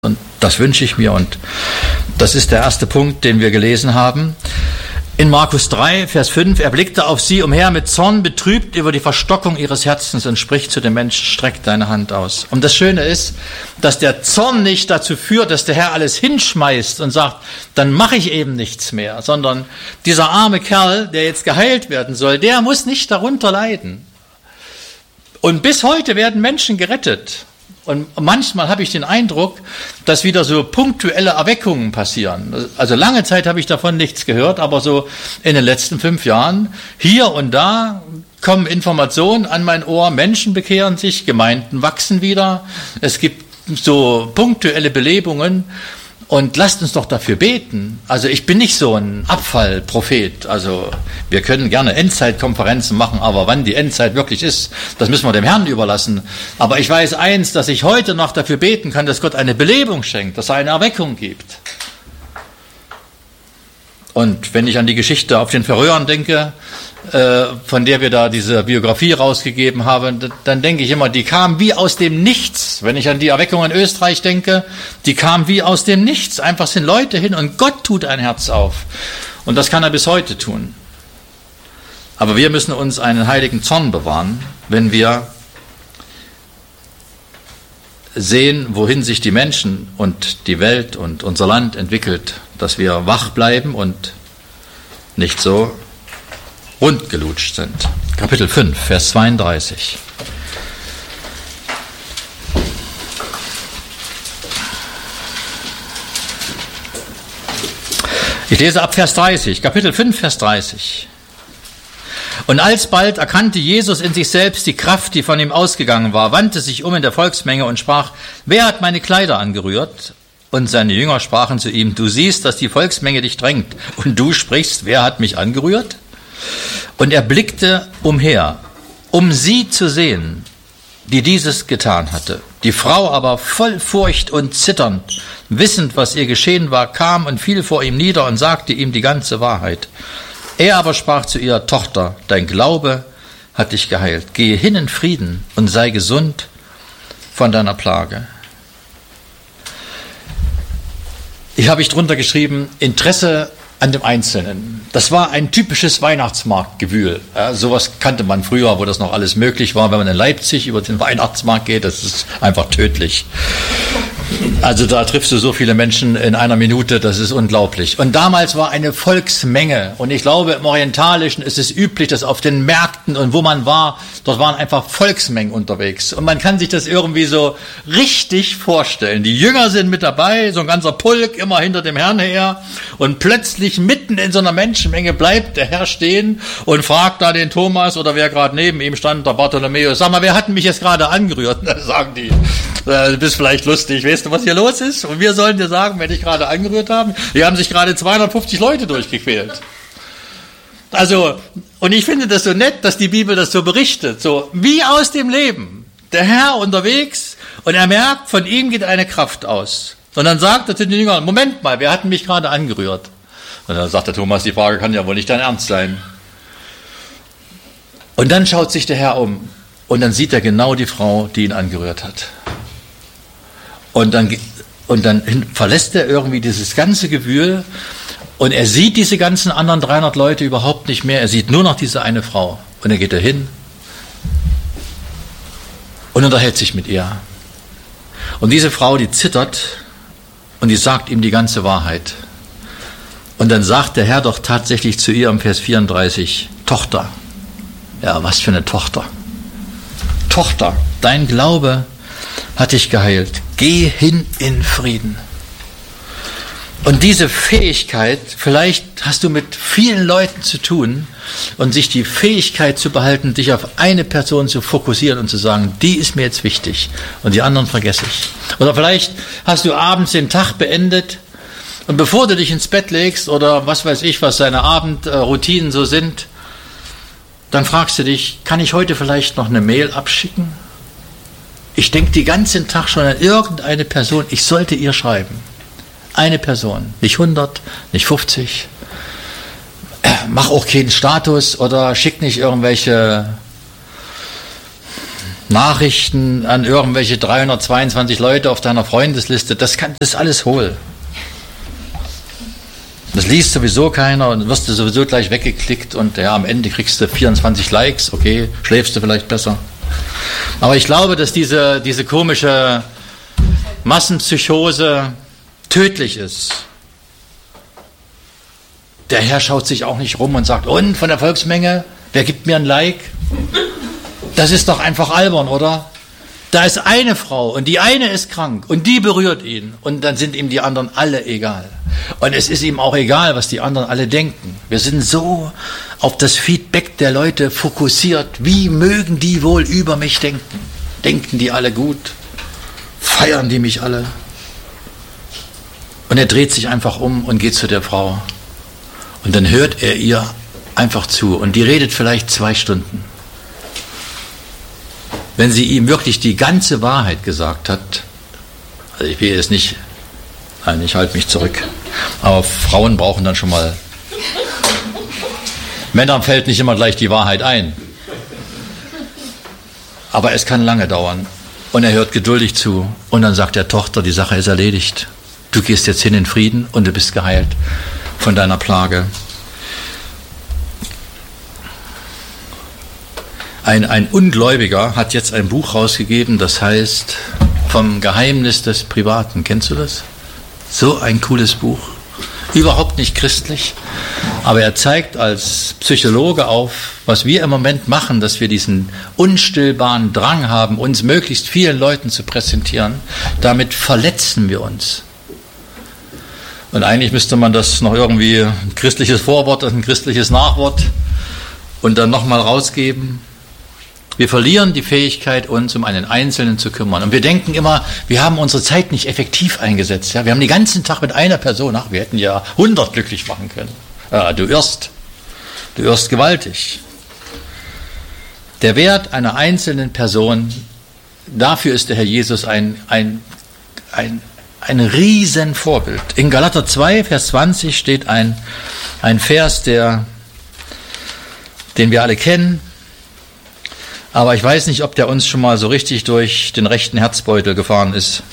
Und das wünsche ich mir, und das ist der erste Punkt, den wir gelesen haben. In Markus 3, Vers 5, er blickte auf sie umher mit Zorn betrübt über die Verstockung ihres Herzens und spricht zu dem Menschen, streck deine Hand aus. Und das Schöne ist, dass der Zorn nicht dazu führt, dass der Herr alles hinschmeißt und sagt, dann mache ich eben nichts mehr, sondern dieser arme Kerl, der jetzt geheilt werden soll, der muss nicht darunter leiden. Und bis heute werden Menschen gerettet. Und manchmal habe ich den Eindruck, dass wieder so punktuelle Erweckungen passieren. Also lange Zeit habe ich davon nichts gehört, aber so in den letzten 5 Jahren, hier und da kommen Informationen an mein Ohr, Menschen bekehren sich, Gemeinden wachsen wieder, es gibt so punktuelle Belebungen. Und lasst uns doch dafür beten. Also ich bin nicht so ein Abfallprophet. Also wir können gerne Endzeitkonferenzen machen, aber wann die Endzeit wirklich ist, das müssen wir dem Herrn überlassen. Aber ich weiß eins, dass ich heute noch dafür beten kann, dass Gott eine Belebung schenkt, dass er eine Erweckung gibt. Und wenn ich an die Geschichte auf den Färöern denke, von der wir da diese Biografie rausgegeben haben, dann denke ich immer, die kam wie aus dem Nichts. Wenn ich an die Erweckung in Österreich denke, die kam wie aus dem Nichts. Einfach sind Leute hin und Gott tut ein Herz auf. Und das kann er bis heute tun. Aber wir müssen uns einen heiligen Zorn bewahren, wenn wir sehen, wohin sich die Menschen und die Welt und unser Land entwickelt, dass wir wach bleiben und nicht so rundgelutscht sind. Kapitel 5, Vers 32. Ich lese ab Vers 30, Kapitel 5, Vers 30. Und alsbald erkannte Jesus in sich selbst die Kraft, die von ihm ausgegangen war, wandte sich um in der Volksmenge und sprach, wer hat meine Kleider angerührt? Und seine Jünger sprachen zu ihm, du siehst, dass die Volksmenge dich drängt, und du sprichst, wer hat mich angerührt? Und er blickte umher, um sie zu sehen, die dieses getan hatte. Die Frau aber voll Furcht und zitternd, wissend, was ihr geschehen war, kam und fiel vor ihm nieder und sagte ihm die ganze Wahrheit. Er aber sprach zu ihr, Tochter, dein Glaube hat dich geheilt. Gehe hin in Frieden und sei gesund von deiner Plage. Ich habe drunter geschrieben, Interesse an dem Einzelnen. Das war ein typisches Weihnachtsmarktgewühl. Ja, sowas kannte man früher, wo das noch alles möglich war. Wenn man in Leipzig über den Weihnachtsmarkt geht, das ist einfach tödlich. Also da triffst du so viele Menschen in einer Minute, das ist unglaublich. Und damals war eine Volksmenge. Und ich glaube, im Orientalischen ist es üblich, dass auf den Märkten und wo man war, dort waren einfach Volksmengen unterwegs. Und man kann sich das irgendwie so richtig vorstellen. Die Jünger sind mit dabei, so ein ganzer Pulk immer hinter dem Herrn her. Und plötzlich mitten in so einer Menschenmenge bleibt der Herr stehen und fragt da den Thomas oder wer gerade neben ihm stand, der Bartholomäus, sag mal, wer hat mich jetzt gerade angerührt? Da sagen die, du bist vielleicht lustig, weißt du, was hier los ist? Und wir sollen dir sagen, wer dich gerade angerührt haben? Hier haben sich gerade 250 Leute durchgequält. Also, und ich finde das so nett, dass die Bibel das so berichtet, so wie aus dem Leben. Der Herr unterwegs und er merkt, von ihm geht eine Kraft aus. Und dann sagt er zu den Jüngern, Moment mal, wer hat mich gerade angerührt? Und dann sagt der Thomas, die Frage kann ja wohl nicht dein Ernst sein. Und dann schaut sich der Herr um und dann sieht er genau die Frau, die ihn angerührt hat. Und dann verlässt er irgendwie dieses ganze Gewühl und er sieht diese ganzen anderen 300 Leute überhaupt nicht mehr. Er sieht nur noch diese eine Frau. Und er geht dahin und unterhält sich mit ihr. Und diese Frau, die zittert und die sagt ihm die ganze Wahrheit. Und dann sagt der Herr doch tatsächlich zu ihr im Vers 34, Tochter. Ja, was für eine Tochter. Tochter, dein Glaube hat dich geheilt. Geh hin in Frieden. Und diese Fähigkeit, vielleicht hast du mit vielen Leuten zu tun und sich die Fähigkeit zu behalten, dich auf eine Person zu fokussieren und zu sagen, die ist mir jetzt wichtig und die anderen vergesse ich. Oder vielleicht hast du abends den Tag beendet und bevor du dich ins Bett legst oder was weiß ich, was deine Abendroutinen so sind, dann fragst du dich, kann ich heute vielleicht noch eine Mail abschicken? Ich denke den ganzen Tag schon an irgendeine Person, ich sollte ihr schreiben. Eine Person, nicht 100, nicht 50. Mach auch keinen Status oder schick nicht irgendwelche Nachrichten an irgendwelche 322 Leute auf deiner Freundesliste, das ist alles hohl. Das liest sowieso keiner und wirst du sowieso gleich weggeklickt und ja, am Ende kriegst du 24 Likes, okay, schläfst du vielleicht besser. Aber ich glaube, dass diese komische Massenpsychose tödlich ist. Der Herr schaut sich auch nicht rum und sagt, und von der Volksmenge, wer gibt mir ein Like? Das ist doch einfach albern, oder? Da ist eine Frau und die eine ist krank und die berührt ihn und dann sind ihm die anderen alle egal. Und es ist ihm auch egal, was die anderen alle denken. Wir sind so auf das Feedback der Leute fokussiert. Wie mögen die wohl über mich denken? Denken die alle gut? Feiern die mich alle? Und er dreht sich einfach um und geht zu der Frau. Und dann hört er ihr einfach zu und die redet vielleicht 2 Stunden. Wenn sie ihm wirklich die ganze Wahrheit gesagt hat, also ich will es nicht, nein, ich halte mich zurück, aber Frauen brauchen dann schon mal, Männern fällt nicht immer gleich die Wahrheit ein, aber es kann lange dauern und er hört geduldig zu und dann sagt der Tochter, die Sache ist erledigt, du gehst jetzt hin in Frieden und du bist geheilt von deiner Plage. Ein Ungläubiger hat jetzt ein Buch rausgegeben, das heißt Vom Geheimnis des Privaten. Kennst du das? So ein cooles Buch. Überhaupt nicht christlich, aber er zeigt als Psychologe auf, was wir im Moment machen, dass wir diesen unstillbaren Drang haben, uns möglichst vielen Leuten zu präsentieren. Damit verletzen wir uns. Und eigentlich müsste man das noch irgendwie ein christliches Vorwort und ein christliches Nachwort und dann nochmal rausgeben. Wir verlieren die Fähigkeit, uns um einen Einzelnen zu kümmern. Und wir denken immer, wir haben unsere Zeit nicht effektiv eingesetzt. Ja? Wir haben den ganzen Tag mit einer Person, wir hätten ja 100 glücklich machen können. Du irrst gewaltig. Der Wert einer einzelnen Person, dafür ist der Herr Jesus ein Riesenvorbild. In Galater 2, Vers 20 steht ein Vers, den wir alle kennen. Aber ich weiß nicht, ob der uns schon mal so richtig durch den rechten Herzbeutel gefahren ist.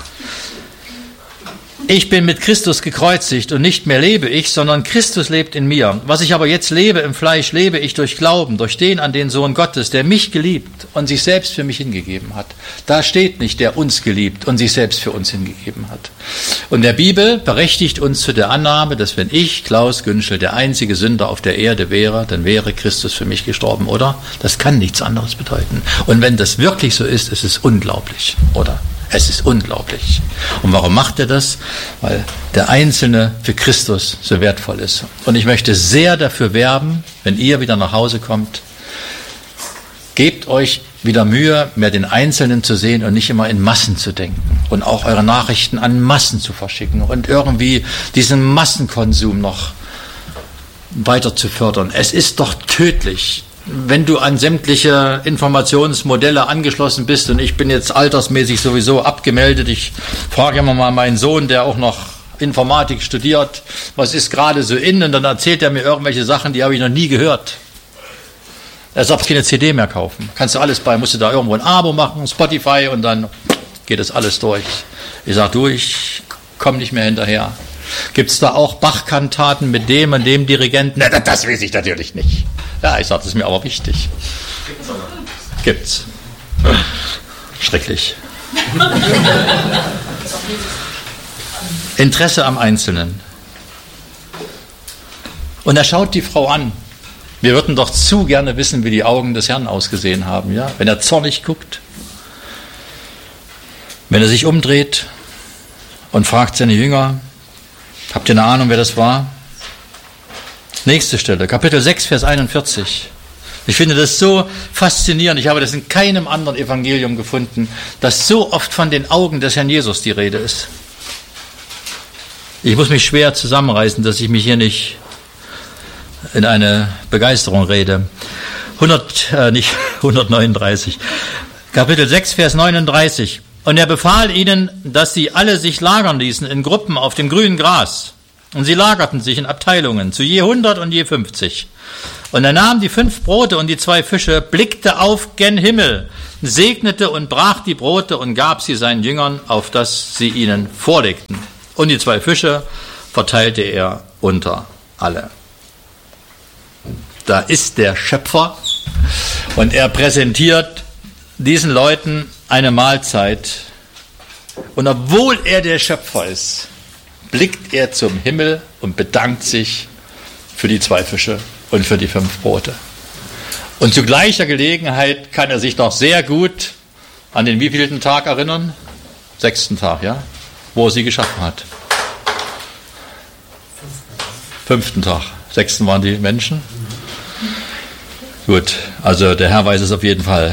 Ich bin mit Christus gekreuzigt und nicht mehr lebe ich, sondern Christus lebt in mir. Was ich aber jetzt lebe im Fleisch, lebe ich durch Glauben, durch den an den Sohn Gottes, der mich geliebt und sich selbst für mich hingegeben hat. Da steht nicht, der uns geliebt und sich selbst für uns hingegeben hat. Und der Bibel berechtigt uns zu der Annahme, dass wenn ich, Klaus Günschel, der einzige Sünder auf der Erde wäre, dann wäre Christus für mich gestorben, oder? Das kann nichts anderes bedeuten. Und wenn das wirklich so ist, ist es unglaublich, oder? Es ist unglaublich. Und warum macht er das? Weil der Einzelne für Christus so wertvoll ist. Und ich möchte sehr dafür werben, wenn ihr wieder nach Hause kommt, gebt euch wieder Mühe, mehr den Einzelnen zu sehen und nicht immer in Massen zu denken. Und auch eure Nachrichten an Massen zu verschicken und irgendwie diesen Massenkonsum noch weiter zu fördern. Es ist doch tödlich. Wenn du an sämtliche Informationsmodelle angeschlossen bist, und ich bin jetzt altersmäßig sowieso abgemeldet, ich frage immer mal meinen Sohn, der auch noch Informatik studiert, was ist gerade so in, und dann erzählt er mir irgendwelche Sachen, die habe ich noch nie gehört. Er sagt, keine CD mehr kaufen. Kannst du alles musst du da irgendwo ein Abo machen, Spotify, und dann geht das alles durch. Ich sage, ich komme nicht mehr hinterher. Gibt es da auch Bach-Kantaten mit dem und dem Dirigenten? Na, das weiß ich natürlich nicht. Ja, ich sage, das ist mir aber wichtig. Gibt's. Schrecklich. Interesse am Einzelnen. Und er schaut die Frau an. Wir würden doch zu gerne wissen, wie die Augen des Herrn ausgesehen haben, ja? Wenn er zornig guckt, wenn er sich umdreht und fragt seine Jünger, habt ihr eine Ahnung, wer das war? Nächste Stelle, Kapitel 6, Vers 41. Ich finde das so faszinierend. Ich habe das in keinem anderen Evangelium gefunden, dass so oft von den Augen des Herrn Jesus die Rede ist. Ich muss mich schwer zusammenreißen, dass ich mich hier nicht in eine Begeisterung rede. 139. Kapitel 6, Vers 39. Und er befahl ihnen, dass sie alle sich lagern ließen in Gruppen auf dem grünen Gras. Und sie lagerten sich in Abteilungen, zu je 100 und je 50. Und er nahm die 5 Brote und die 2 Fische, blickte auf gen Himmel, segnete und brach die Brote und gab sie seinen Jüngern, auf dass sie ihnen vorlegten. Und die 2 Fische verteilte er unter alle. Da ist der Schöpfer und er präsentiert diesen Leuten eine Mahlzeit. Und obwohl er der Schöpfer ist, blickt er zum Himmel und bedankt sich für die 2 Fische und für die 5 Brote. Und zu gleicher Gelegenheit kann er sich noch sehr gut an den wievielten Tag erinnern? 6. Tag, ja? Wo er sie geschaffen hat. 5. Tag. 6. waren die Menschen. Gut, also der Herr weiß es auf jeden Fall.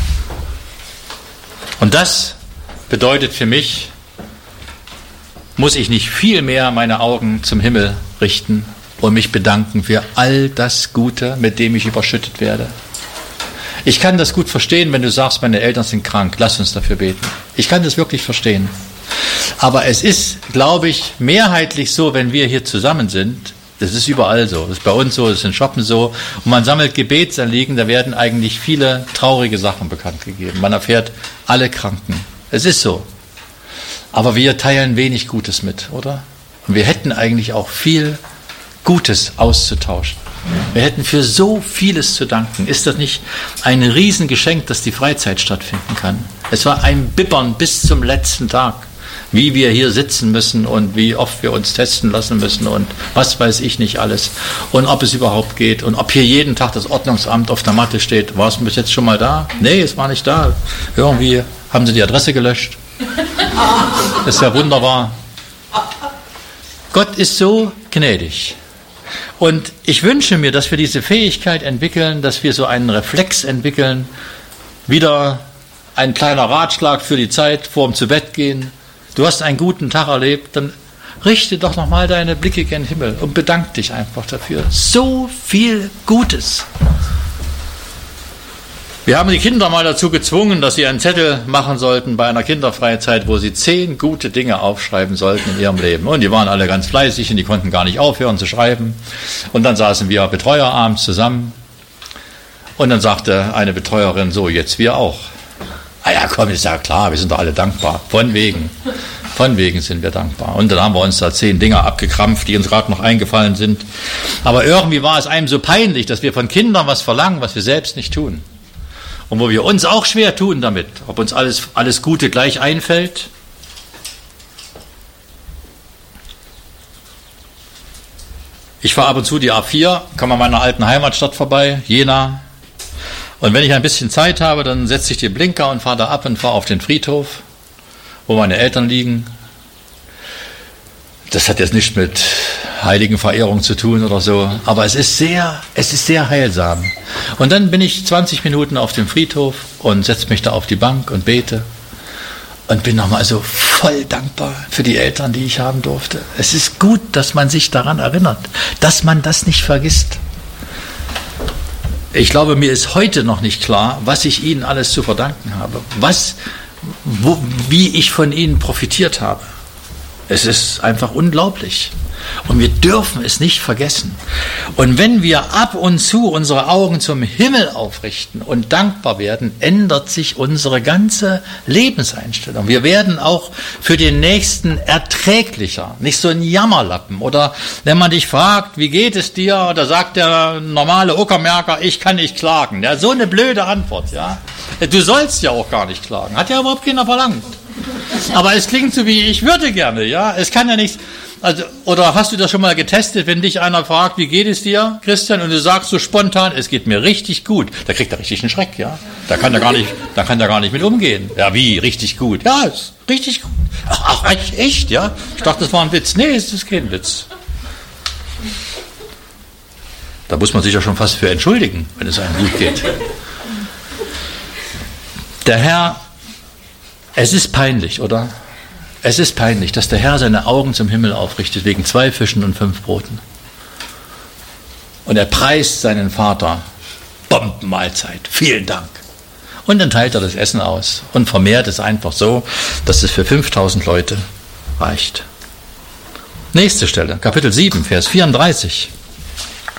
Und das bedeutet für mich, muss ich nicht viel mehr meine Augen zum Himmel richten und mich bedanken für all das Gute, mit dem ich überschüttet werde. Ich kann das gut verstehen, wenn du sagst, meine Eltern sind krank, lass uns dafür beten. Ich kann das wirklich verstehen. Aber es ist, glaube ich, mehrheitlich so, wenn wir hier zusammen sind, das ist überall so, das ist bei uns so, das ist in Schoppen so, und man sammelt Gebetsanliegen, da werden eigentlich viele traurige Sachen bekannt gegeben. Man erfährt alle Kranken. Es ist so. Aber wir teilen wenig Gutes mit, oder? Und wir hätten eigentlich auch viel Gutes auszutauschen. Wir hätten für so vieles zu danken. Ist das nicht ein Riesengeschenk, dass die Freizeit stattfinden kann? Es war ein Bibbern bis zum letzten Tag, wie wir hier sitzen müssen und wie oft wir uns testen lassen müssen und was weiß ich nicht alles. Und ob es überhaupt geht und ob hier jeden Tag das Ordnungsamt auf der Matte steht. War es bis jetzt schon mal da? Nee, es war nicht da. Irgendwie haben sie die Adresse gelöscht. Das ist ja wunderbar. Gott ist so gnädig. Und ich wünsche mir, dass wir diese Fähigkeit entwickeln, dass wir so einen Reflex entwickeln, wieder ein kleiner Ratschlag für die Zeit vorm Zubettgehen. Du hast einen guten Tag erlebt, dann richte doch nochmal deine Blicke gen Himmel und bedank dich einfach dafür. So viel Gutes. Wir haben die Kinder mal dazu gezwungen, dass sie einen Zettel machen sollten bei einer Kinderfreizeit, wo sie 10 gute Dinge aufschreiben sollten in ihrem Leben. Und die waren alle ganz fleißig und die konnten gar nicht aufhören zu schreiben. Und dann saßen wir Betreuer abends zusammen. Und dann sagte eine Betreuerin, so, jetzt wir auch. Ah ja, komm, ist ja klar, wir sind doch alle dankbar. Von wegen sind wir dankbar. Und dann haben wir uns da 10 Dinge abgekrampft, die uns gerade noch eingefallen sind. Aber irgendwie war es einem so peinlich, dass wir von Kindern was verlangen, was wir selbst nicht tun. Und wo wir uns auch schwer tun damit, ob uns alles Gute gleich einfällt. Ich fahre ab und zu die A4, komme an meiner alten Heimatstadt vorbei, Jena. Und wenn ich ein bisschen Zeit habe, dann setze ich den Blinker und fahre da ab und fahre auf den Friedhof, wo meine Eltern liegen. Das hat jetzt nichts mit Heiligenverehrung zu tun oder so, aber es ist sehr heilsam. Und dann bin ich 20 Minuten auf dem Friedhof und setze mich da auf die Bank und bete und bin nochmal so voll dankbar für die Eltern, die ich haben durfte. Es ist gut, dass man sich daran erinnert, dass man das nicht vergisst. Ich glaube, mir ist heute noch nicht klar, was ich ihnen alles zu verdanken habe, wie ich von ihnen profitiert habe. Es ist einfach unglaublich. Und wir dürfen es nicht vergessen. Und wenn wir ab und zu unsere Augen zum Himmel aufrichten und dankbar werden, ändert sich unsere ganze Lebenseinstellung. Wir werden auch für den Nächsten erträglicher, nicht so ein Jammerlappen. Oder wenn man dich fragt, wie geht es dir? Da sagt der normale Uckermärker, ich kann nicht klagen. Ja, so eine blöde Antwort. Ja? Du sollst ja auch gar nicht klagen. Hat ja überhaupt keiner verlangt. Aber es klingt so wie, ich würde gerne. Ja, es kann ja nicht... Also, oder hast du das schon mal getestet, wenn dich einer fragt, wie geht es dir, Christian, und du sagst so spontan, es geht mir richtig gut, da kriegt er richtig einen Schreck, ja. Da kann er gar nicht mit umgehen. Ja, wie, richtig gut? Ja, ist richtig gut. Ach, echt, ja? Ich dachte, das war ein Witz. Nee, es ist kein Witz. Da muss man sich ja schon fast für entschuldigen, wenn es einem gut geht. Der Herr, es ist peinlich, oder? Es ist peinlich, dass der Herr seine Augen zum Himmel aufrichtet, wegen 2 Fischen und 5 Broten. Und er preist seinen Vater. Bombenmahlzeit. Vielen Dank. Und dann teilt er das Essen aus und vermehrt es einfach so, dass es für 5000 Leute reicht. Nächste Stelle, Kapitel 7, Vers 34.